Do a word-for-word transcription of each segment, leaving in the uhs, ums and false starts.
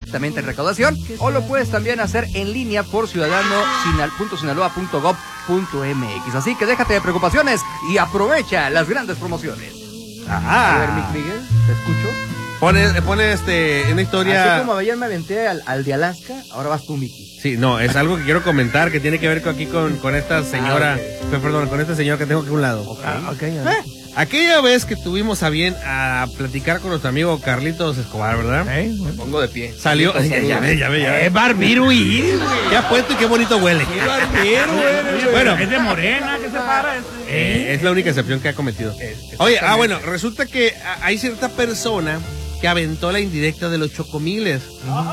directamente en recaudación, o lo puedes también hacer en línea por ciudadano punto sinaloa punto gov punto mx. Así que déjate de preocupaciones y aprovecha las grandes promociones. Ajá. A ver, Miguel, te escucho. Pone, pone este, una historia... Así como ayer me aventé al, al de Alaska, ahora vas tú, Miki. Sí, no, es algo que quiero comentar que tiene que ver con, aquí con, con esta señora, Ah, okay. perdón, con este señor que tengo aquí a un lado. Ok, Ah, ok, ¿Eh? Aquella vez que tuvimos a bien a platicar con nuestro amigo Carlitos Escobar, ¿verdad? ¿Eh? Me pongo de pie. Salió, ya, ya ve, ya ve, ya ve. Es barbero y Ya puesto y qué bonito huele. qué barbero, güey. Bueno, Es de morena, ¿qué se para? Es- eh, es la única excepción que ha cometido. Oye, ah, bueno, resulta que a- hay cierta persona que aventó la indirecta de los chocomiles.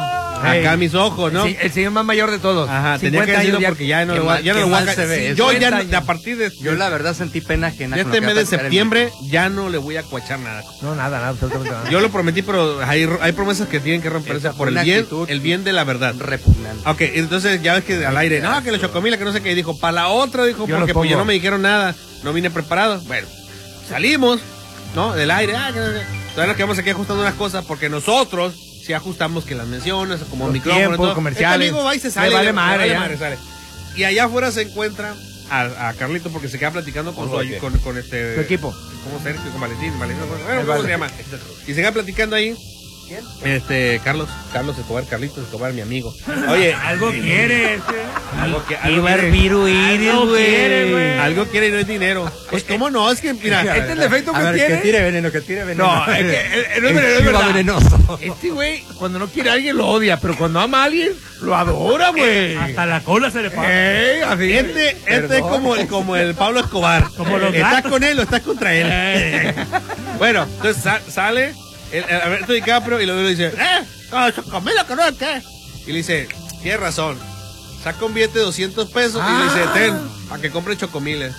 Acá a mis ojos, ¿no? Sí, el señor más mayor de todos. Ajá, tenía que cincuenta decirlo años ya- porque ya no qué lo voy a, mal- ya no qué lo voy a mal se ve sí, eso. yo ya cincuenta no- a partir de, Yo la verdad sentí pena ajena de con este lo que mes va de a pasar en septiembre ya no le voy a cuachar nada. No, nada, nada, absolutamente nada. Yo lo prometí, pero hay, hay promesas que tienen que romperse Esa por el una bien, actitud el bien de la verdad. mi- repugnante. Ok, entonces ya ves que al aire, no, que los chocomiles, que no sé qué, dijo, para la otra, dijo, Yo porque los pues ya pongo. no me dijeron nada, no vine preparado. Bueno, salimos, ¿no? Del aire, ah, que no sé. Todavía nos quedamos aquí ajustando unas cosas porque nosotros sí ajustamos que las menciones, como Los micrófono, tiempos, todo. comerciales. Este amigo va y se Le sale. vale le madre, ya. sale. Y allá afuera se encuentra a, a Carlito porque se queda platicando con, su, Oye. con, con este... Tu equipo. ¿Cómo Sergio? Con Valentín, Valentín, bueno, El ¿cómo Vale. se llama? Y se queda platicando ahí. ¿Quién? Este, Carlos, Carlos Escobar, Carlitos Escobar, mi amigo. Oye, Algo quiere ese. algo que Y algo quiere, barbero y Algo quiere, güey. algo quiere y no es dinero. Pues cómo no, es que mira, Este es el defecto A que ver, tiene. que tire veneno, que tire veneno. No, es que eh, eh, no es El verdad, es chiva verdad. venenoso. Este güey, cuando no quiere a alguien lo odia, pero cuando ama a alguien, lo adora, güey. Hasta la cola se le para. Ey, así. este, este es Perdón. como el, como el Pablo Escobar. Como los ¿Estás gatos. con él o estás contra él? Bueno, entonces sa- sale el, el Alberto DiCaprio y luego le dice, eh, no, chocomilo, que no es qué. Y le dice, tienes razón. Saca un billete de doscientos pesos y le dice, ten, para que compre chocomiles.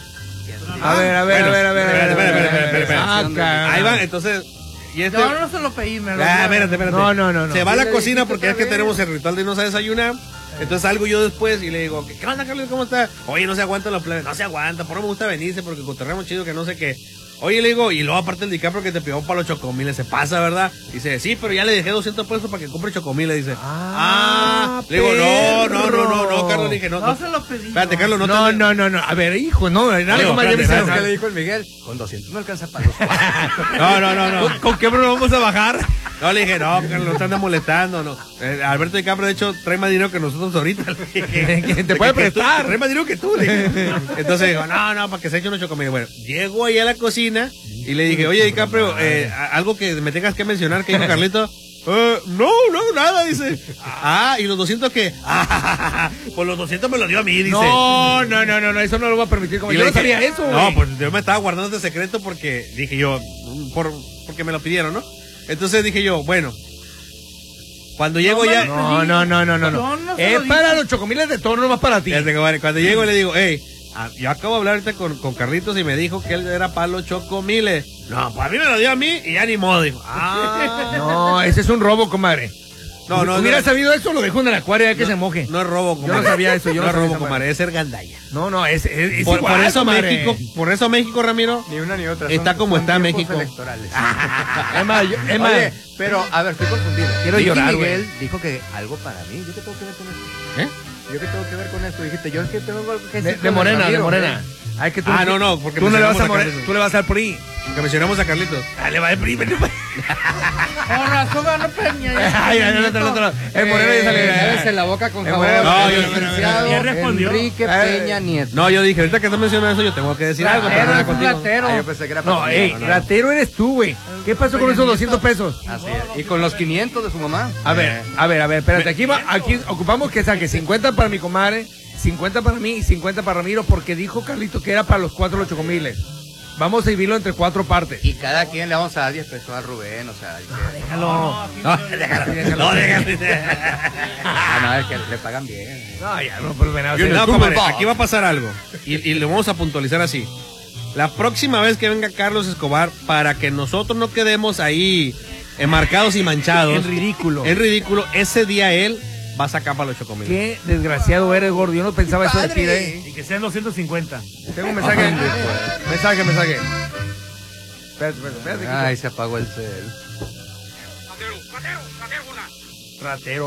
A ver, a ver, Bueno, a ver, a ver. espérate, a ver, espérate, a ver, espérate, espérate, Ah, espérate. caray. Ahí va, entonces, y este... No, no se lo pedí, me lo Ah, espérate, espérate. No, no, no, no. Se va a la ¿Qué le cocina dijiste porque es otra que vez? tenemos el ritual de irnos a desayunar. Entonces salgo yo después y le digo, ¿qué onda, Carlos? ¿Cómo está? Oye, no se aguantan los plebes. No se aguanta, por no me gusta venirse porque cotorreamos chido que no sé qué. Oye, le digo, y luego aparte el DiCaprio que te pidió para los chocomiles, se pasa, ¿verdad? Dice, sí, pero ya le dejé doscientos pesos para que compre chocomiles, dice. Ah, Ah, le digo, no, no, no, no, no, perro. Carlos, le dije, no, No no. se lo pedí. Espérate, Carlos, no, No, te... no, no, no. A ver, hijo, no, nada Digo, más espérate, llévese espérate, a- ¿Qué le dijo el Miguel? Con doscientos no alcanza para los cuatro. No, no, no, no. ¿Con, con qué bro vamos a bajar? No, le dije, no, Carlos, te anda molestando, no. Eh, Alberto DiCaprio, de hecho, trae más dinero que nosotros ahorita. Le dije. Te puede Que- que tú- prestar. Trae más dinero que tú, le dije. Entonces dijo, no, no, para que se eche unos chocomiles. Bueno, llego ahí a la cocina y le dije, oye, DiCaprio, eh, a- algo que me tengas que mencionar, que dijo Carlito. Eh, no, no, nada, dice. Ah, ¿y los doscientos qué? Ah, pues los doscientos me los dio a mí, dice. No, no, no, no, no, eso no lo voy a permitir. Como Y yo le no dije, sabía eso, güey. No, pues yo me estaba guardando este secreto porque dije yo, por, porque me lo pidieron, ¿no? Entonces dije yo, bueno, cuando llego No, ya... No, no, no, no, no, no. Yo no se Es lo para dije. los chocomiles de tono, no más para ti. Fíjate, compadre, cuando llego le digo, hey, ah, yo acabo de hablar ahorita con, con Carlitos y me dijo que él era para los chocomiles. No, pues a mí me lo dio a mí y ya ni modo, dijo. Ah, No, ese es un robo, comadre. no, no, Hubiera no, sabido eso, lo dejo en el acuario ya que se moje. no es robo, Yo comadre. no sabía eso, yo no no es sabía robo, esa comadre, es ser gandalla. No, no, es, es, es Por, igual, por eso comadre. México, por eso México, Ramiro. Ni una ni otra. Está como son está tiempos México. electorales. Es más, yo- es más, Oye, pero, a ver, estoy confundido. Quiero Vicky llorar, Miguel dijo que algo para mí. ¿Yo qué tengo que ver con esto? ¿Eh? ¿Yo qué tengo que ver con esto? Dijiste, yo es que tengo algo que de, decir de con morena, de Ramiro, morena. ¿eh? Ay, que tú, Ah, no, no, porque tú no le vas a mencionamos a more- Carlitos. tú le vas al P R I. Que mencionamos a Carlitos. Ah, le va al P R I, vete, pues. Con razón ganó Peña. Ay, no, no, no, no, no. El moreno ya sale. Lávese la boca con El jabón. moreno. No, El yo- licenciado Ya respondió. Enrique Eh, Peña Nieto. No, yo dije, ahorita que estás mencionando eso, yo tengo que decir algo. pero no era Ratero, es un contigo. ratero. Ah, yo pensé que era para No, mí. ey, No, no. ratero eres tú, güey. ¿Qué pasó con esos doscientos pesos? Así es. Y con los quinientos de su mamá. A ver, a ver, a ver, espérate. Aquí, va, aquí ocupamos que saque cincuenta para mi comadre, cincuenta para mí y cincuenta para Ramiro, porque dijo Carlito que era para los cuatro los chocomiles. Vamos a dividirlo entre cuatro partes. Y cada quien le vamos a dar diez pesos a Rubén, o sea. que- Déjalo. No, déjalo. No, déjalo. Ah, no, es que le pagan bien. No, ya no, pero venado. No, No, comadre, aquí va a pasar algo. Y, y lo vamos a puntualizar así. La próxima vez que venga Carlos Escobar, para que nosotros no quedemos ahí enmarcados y manchados. En ridículo. En ridículo, ese día él va a sacar para los chocomiles. Qué desgraciado eres, gordo. Yo no pensaba eso de ti, ¿eh? Y que sean doscientos cincuenta. Tengo un mensaje. Mensaje, mensaje. Espérate, espérate, espérate. Ay, se apagó el cel. Ratero.